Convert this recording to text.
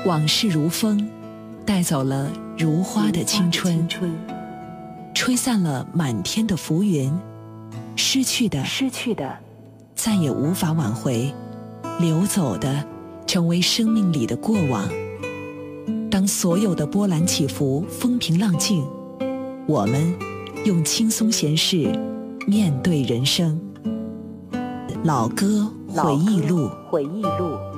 往事如风，带走了如花的青春，吹散了满天的浮云，失去的再也无法挽回，流走的成为生命里的过往。当所有的波澜起伏风平浪静，我们用轻松闲适面对人生。老歌回忆录。